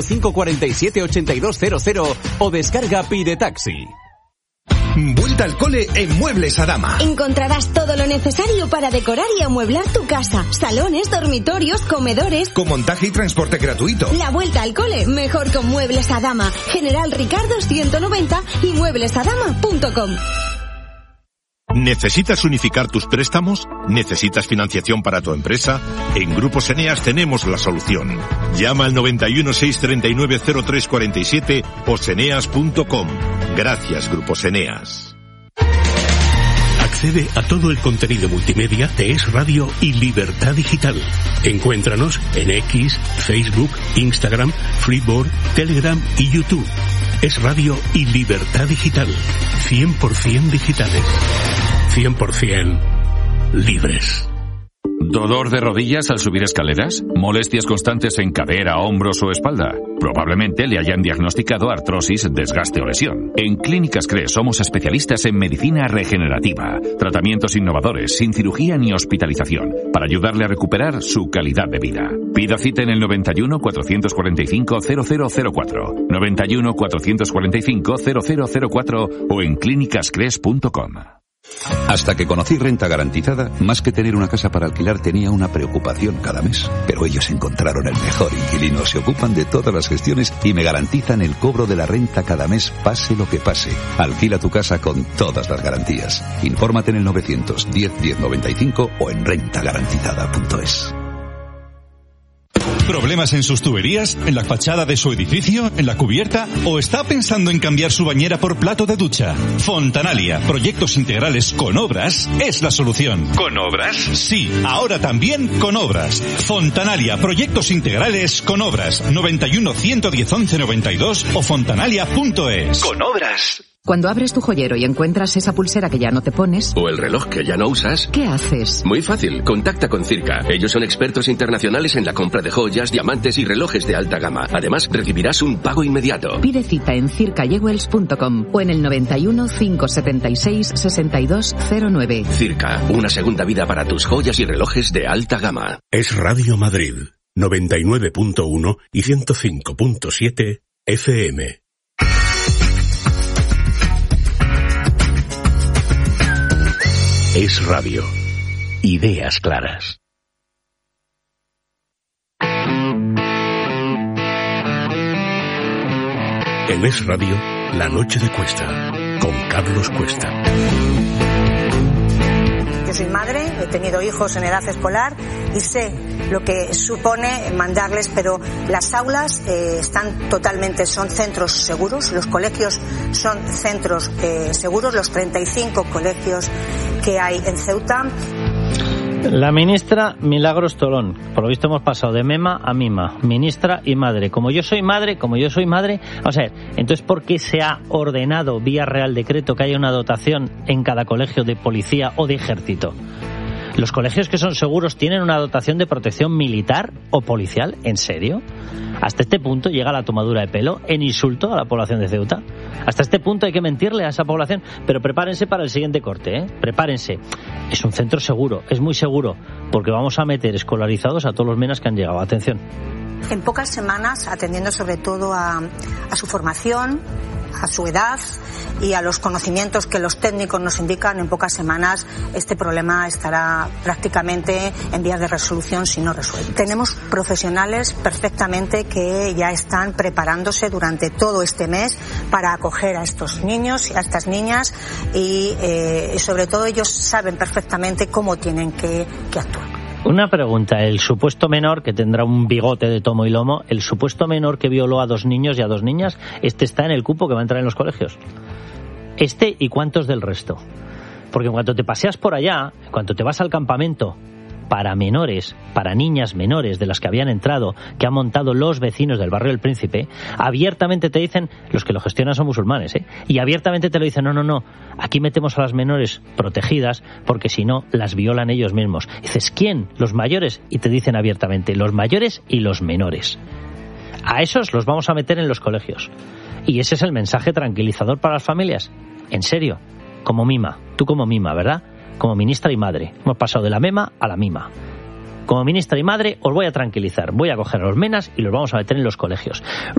547-8200 o descarga Pide Taxi. Vuelta al cole en Muebles Adama. Encontrarás todo lo necesario para decorar y amueblar tu casa. Salones, dormitorios, comedores. Con montaje y transporte gratuito. La vuelta al cole, mejor con Muebles Adama. General Ricardo 190 y mueblesadama.com. ¿Necesitas unificar tus préstamos? ¿Necesitas financiación para tu empresa? En Grupos Eneas tenemos la solución. Llama al 91 639 0347 o seneas.com. Gracias, Grupos Eneas. Accede a todo el contenido multimedia de Es Radio y Libertad Digital. Encuéntranos en X, Facebook, Instagram, Freeboard, Telegram y YouTube. Es Radio y Libertad Digital. 100% digitales. 100% libres. ¿Dolor de rodillas al subir escaleras? ¿Molestias constantes en cadera, hombros o espalda? Probablemente le hayan diagnosticado artrosis, desgaste o lesión. En Clínicas CRES somos especialistas en medicina regenerativa, tratamientos innovadores, sin cirugía ni hospitalización, para ayudarle a recuperar su calidad de vida. Pida cita en el 91 445 0004, 91 445 0004 o en clínicascres.com. Hasta que conocí Renta Garantizada, más que tener una casa para alquilar tenía una preocupación cada mes. Pero ellos encontraron el mejor inquilino, se ocupan de todas las gestiones y me garantizan el cobro de la renta cada mes, pase lo que pase. Alquila tu casa con todas las garantías. Infórmate en el 910 1095 o en rentagarantizada.es. ¿Problemas en sus tuberías? ¿En la fachada de su edificio? ¿En la cubierta? ¿O está pensando en cambiar su bañera por plato de ducha? Fontanalia, proyectos integrales con obras, es la solución. ¿Con obras? Sí, ahora también con obras. Fontanalia, proyectos integrales con obras. 91 110 11 92 o fontanalia.es. Con obras. Cuando abres tu joyero y encuentras esa pulsera que ya no te pones... o el reloj que ya no usas... ¿qué haces? Muy fácil, contacta con Circa. Ellos son expertos internacionales en la compra de joyas, diamantes y relojes de alta gama. Además, recibirás un pago inmediato. Pide cita en circayewells.com o en el 91 576 6209. Circa, una segunda vida para tus joyas y relojes de alta gama. Es Radio Madrid, 99.1 y 105.7 FM. Es Radio. Ideas claras. En Es Radio, La Noche de Cuesta, con Carlos Cuesta. Yo soy madre, he tenido hijos en edad escolar y sé lo que supone mandarles, pero las aulas son centros seguros, los colegios son centros seguros, los 35 colegios que hay en Ceuta. La ministra Milagros Tolón, por lo visto hemos pasado de mema a mima, ministra y madre. Como yo soy madre, vamos a ver, entonces ¿por qué se ha ordenado vía Real Decreto que haya una dotación en cada colegio de policía o de ejército? ¿Los colegios que son seguros tienen una dotación de protección militar o policial? ¿En serio? Hasta este punto llega la tomadura de pelo en insulto a la población de Ceuta. Hasta este punto hay que mentirle a esa población. Pero prepárense para el siguiente corte, ¿eh? Prepárense. Es un centro seguro, es muy seguro, porque vamos a meter escolarizados a todos los menas que han llegado. Atención. En pocas semanas, atendiendo sobre todo a su formación, a su edad y a los conocimientos que los técnicos nos indican, en pocas semanas este problema estará prácticamente en vías de resolución, si no resuelto. Tenemos profesionales perfectamente que ya están preparándose durante todo este mes para acoger a estos niños y a estas niñas y sobre todo ellos saben perfectamente cómo tienen que actuar. Una pregunta, el supuesto menor que tendrá un bigote de tomo y lomo, el supuesto menor que violó a 2 niños y a 2 niñas, está en el cupo que va a entrar en los colegios. ¿Y cuántos del resto? Porque en cuanto te paseas por allá, en cuanto te vas al campamento para menores, para niñas menores de las que habían entrado, que han montado los vecinos del barrio del Príncipe, abiertamente te dicen, los que lo gestionan son musulmanes, y abiertamente te lo dicen, no, aquí metemos a las menores protegidas porque si no las violan ellos mismos. Y dices, ¿quién? Los mayores. Y te dicen abiertamente, los mayores y los menores. A esos los vamos a meter en los colegios. Y ese es el mensaje tranquilizador para las familias. En serio, como mima, tú como mima, ¿verdad? Como ministra y madre. Hemos pasado de la mema a la mima. Como ministra y madre os voy a tranquilizar. Voy a coger a los menas y los vamos a meter en los colegios.